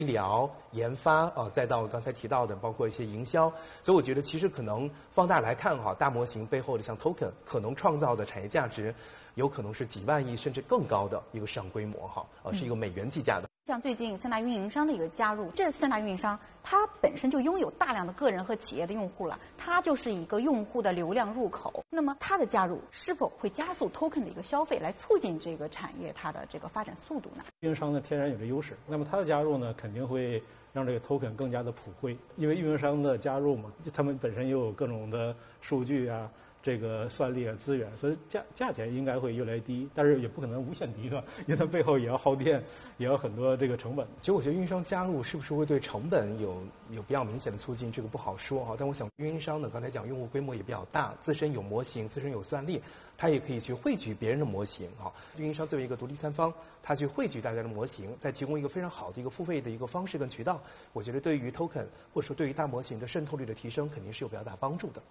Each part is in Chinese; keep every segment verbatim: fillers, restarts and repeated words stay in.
医疗研发啊、呃，再到刚才提到的，包括一些营销，所以我觉得其实可能放大来看哈，大模型背后的像 token 可能创造的产业价值，有可能是几万亿甚至更高的一个市场规模哈，呃，是一个美元计价的。 像最近三大运营商的一个加入，这三大运营商它本身就拥有大量的个人和企业的用户了，它就是一个用户的流量入口。那么它的加入是否会加速 token 的一个消费，来促进这个产业它的这个发展速度呢？ 运营商呢天然有着优势，那么它的加入呢肯定会让这个 token 更加的普惠，因为运营商的加入嘛，他们本身又有各种的数据啊。这个算力啊资源，所以价价钱应该会越来越低，但是也不可能无限低的，因为它背后也要耗电，也要很多这个成本。 其实我觉得运营商加入是不是会对成本有有比较明显的促进，这个不好说哈。但我想运营商呢，刚才讲用户规模也比较大，自身有模型，自身有算力，它也可以去汇聚别人的模型哈。运营商作为一个独立三方，它去汇聚大家的模型，再提供一个非常好的一个付费的一个方式跟渠道，我觉得对于 token 或者说对于大模型的渗透率的提升，肯定是有比较大帮助的。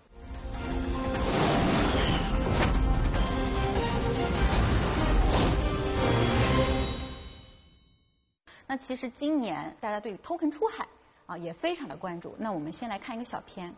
那其实今年大家对于 token 出海啊也非常的关注。那我们先来看一个小片。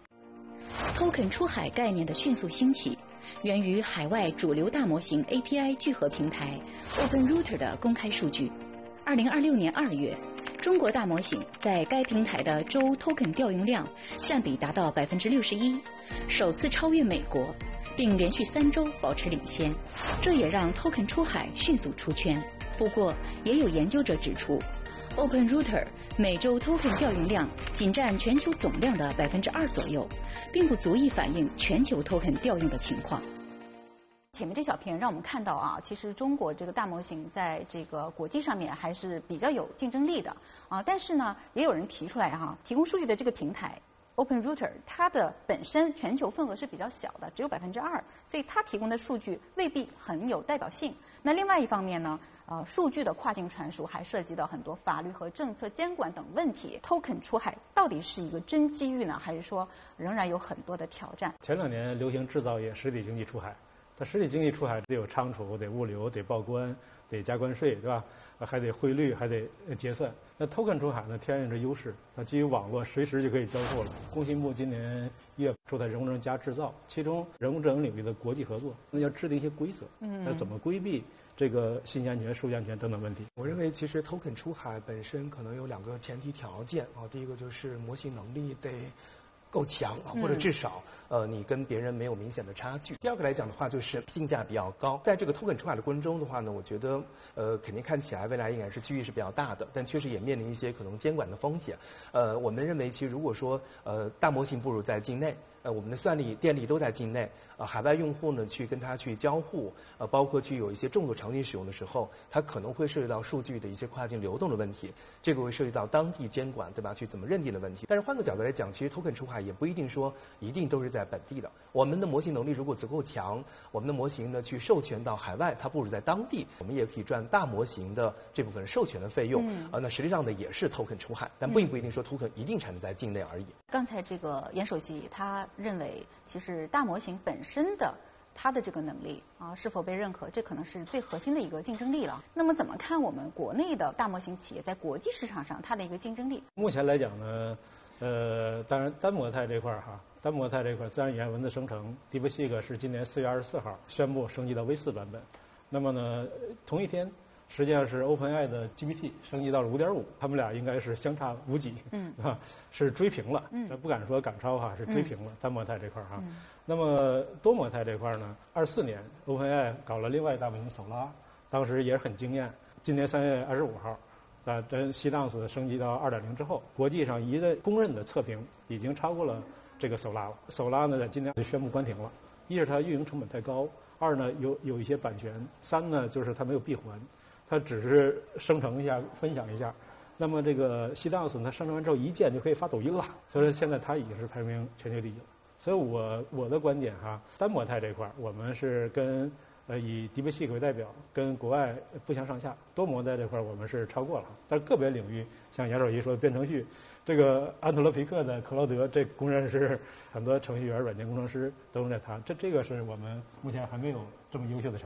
token 出海概念的迅速兴起，源于海外主流大模型 A P I 聚合平台 OpenRouter 的公开数据。二零二六年二月，中国大模型在该平台的周 token 调用量占比达到百分之六十一，首次超越美国，并连续三周保持领先，这也让 token 出海迅速出圈。不过，也有研究者指出，OpenRouter 每周 token 调用量仅占全球总量的百分之二左右，并不足以反映全球 token 调用的情况。 前面这小片让我们看到啊，其实中国这个大模型在这个国际上面还是比较有竞争力的啊。但是呢，也有人提出来哈、啊，提供数据的这个平台 OpenRouter 它的本身全球份额是比较小的，只有百分之二，所以它提供的数据未必很有代表性。那另外一方面呢？呃，数据的跨境传输还涉及到很多法律和政策监管等问题。token 出海到底是一个真机遇呢，还是说仍然有很多的挑战？ 前两年流行制造业实体经济出海，它实体经济出海得有仓储，得物流，得报关，得加关税，对吧？还得汇率，还得结算。那 token 出海呢，天然有着优势，它基于网络，随时就可以交付了。工信部今年一月出台人工智能加制造，其中人工智能领域的国际合作，那要制定一些规则， 嗯， 那怎么规避这个信息安全、数据安全等等问题。 我认为其实 token 出海本身可能有两个前提条件啊，第一个就是模型能力得够强啊，或者至少呃你跟别人没有明显的差距。第二个来讲的话，就是性价比较高。在这个 token 出海的过程中的话呢，我觉得呃肯定看起来未来应该是机遇是比较大的，但确实也面临一些可能监管的风险。呃，我们认为其实如果说呃大模型步入在境内。呃，我们的算力、电力都在境内，呃，海外用户呢去跟它去交互，呃，包括去有一些重度场景使用的时候，它可能会涉及到数据的一些跨境流动的问题，这个会涉及到当地监管，对吧？去怎么认定的问题。但是换个角度来讲，其实 token 出海也不一定说一定都是在本地的。我们的模型能力如果足够强，我们的模型呢去授权到海外，它部署在当地，我们也可以赚大模型的这部分授权的费用。嗯、呃，那实际上呢也是 token 出海，但并不一定说 token 一定产生在境内而已。 刚才这个严首席他认为，其实大模型本身的它的这个能力啊是否被认可，这可能是最核心的一个竞争力了。那么怎么看我们国内的大模型企业在国际市场上它的一个竞争力？ 目前来讲呢，呃，当然单模态这块儿哈，单模态这块自然语言文字生成 DeepSeek 是今年四月二十四号宣布升级到 V 四版本。那么呢，同一天。实际上是 OpenAI 的 G P T 升级到了 五点五， 他们俩应该是相差无几，嗯，啊，是追平了，嗯，不敢说赶超哈，是追平了、嗯、单模态这块哈、嗯。那么多模态这块呢，二四年 OpenAI 搞了另外大模型手拉，当时也很惊艳。今年三月二十五号，啊，跟西当斯升级到二点零之后，国际上一个公认的测评已经超过了这个手拉了。手拉呢，在今年就宣布关停了，一是它运营成本太高，二呢有有一些版权，三呢就是它没有闭环。它只是生成一下、分享一下，那么这个西当斯它生成完之后一键就可以发抖音了，所以说现在它已经是排名全球第一了。所以我我的观点哈，单模态这块我们是跟呃以 DeepSeek 为代表，跟国外不相上下。多模态这块我们是超过了，但是个别领域像杨首席说的编程序，这个安特罗皮克的克劳德，这公认是很多程序员、软件工程师都用在它，这这个是我们目前还没有这么优秀的产品。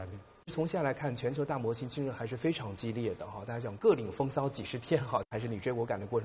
从现在来看，全球大模型竞争还是非常激烈的哈。大家讲各领风骚几十天哈，还是你追我赶的过程。